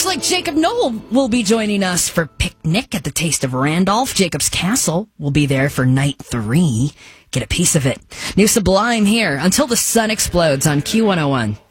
like Jacob Noel will be joining us for Picnic at the Taste of Randolph. Jacob's Castle will be there for night 3. Get a piece of it. New Sublime here until the sun explodes on Q101.